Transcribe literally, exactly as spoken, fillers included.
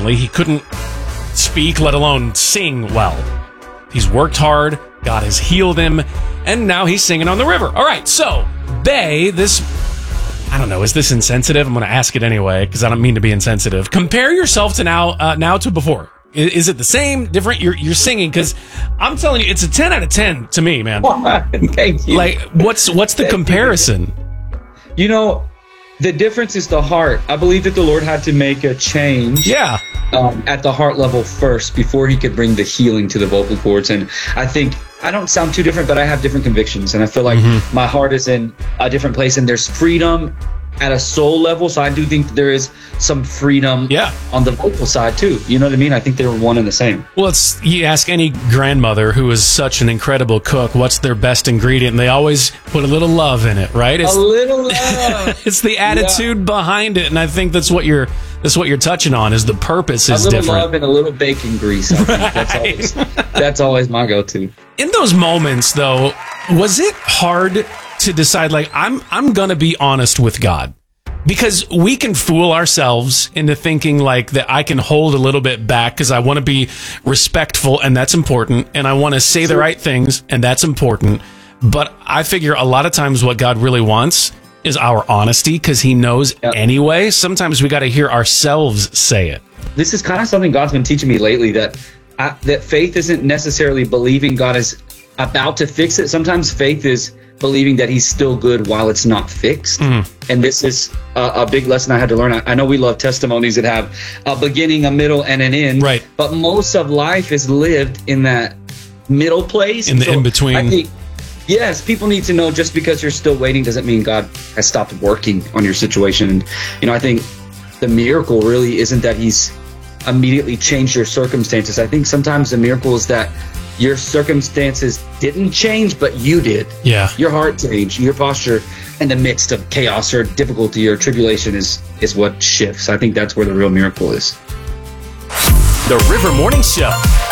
apparently. He couldn't speak, let alone sing well. He's worked hard, God has healed him, and now he's singing on the river. All right, so, Bay, this... I don't know, is this insensitive? I'm going to ask it anyway, because I don't mean to be insensitive. Compare yourself to now uh, now to before. Is, is it the same, different? You're, you're singing, because I'm telling you, it's a ten out of ten to me, man. Thank you. Like, what's what's the comparison? You know, the difference is the heart. I believe that the Lord had to make a change. Yeah. Um, at the heart level first before he could bring the healing to the vocal cords. And I think I don't sound too different, but I have different convictions. And I feel like mm-hmm. my heart is in a different place, and there's freedom at a soul level. So I do think there is some freedom yeah. on the vocal side too. You know what I mean? I think they were one and the same. Well, it's, you ask any grandmother who is such an incredible cook, what's their best ingredient? And they always put a little love in it, right? It's, a little love. It's the attitude yeah. behind it. And I think that's what you're that's what you're touching on, is the purpose is different. A little different. love and a little bacon grease. I think. Right. That's always, that's always my go-to. In those moments, though, was it hard to decide, like, I'm I'm going to be honest with God? Because we can fool ourselves into thinking like that I can hold a little bit back because I want to be respectful, and that's important, and I want to say the right things, and that's important. But I figure a lot of times what God really wants is our honesty, because he knows yep. anyway. Sometimes we got to hear ourselves say it. This is kind of something God's been teaching me lately, that I, that faith isn't necessarily believing God is about to fix it. Sometimes faith is believing that he's still good while it's not fixed. Mm. And this is a, a big lesson I had to learn. I, I know we love testimonies that have a beginning, a middle, and an end. Right. But most of life is lived in that middle place. In the so in-between. I think, yes, people need to know just because you're still waiting doesn't mean God has stopped working on your situation. And, you know, I think the miracle really isn't that he's immediately changed your circumstances. I think sometimes the miracle is that your circumstances didn't change, but you did. Yeah. Your heart changed. Your posture in the midst of chaos or difficulty or tribulation is, is what shifts. I think that's where the real miracle is. The River Morning Show.